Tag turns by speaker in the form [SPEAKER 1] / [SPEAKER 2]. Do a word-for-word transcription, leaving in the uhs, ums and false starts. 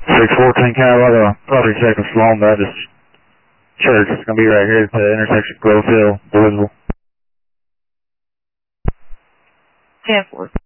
[SPEAKER 1] six fourteen Cadillac, property check of Sloan Baptist Church. It's going to be right here at the intersection of Grove Hill, Louisville.
[SPEAKER 2] ten four.